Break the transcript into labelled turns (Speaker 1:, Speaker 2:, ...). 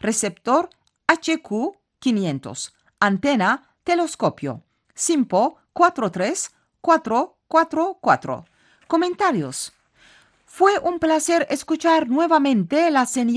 Speaker 1: receptor HQ500, antena telescopio, SIMPO 43444. Comentarios. Fue un placer escuchar nuevamente la señal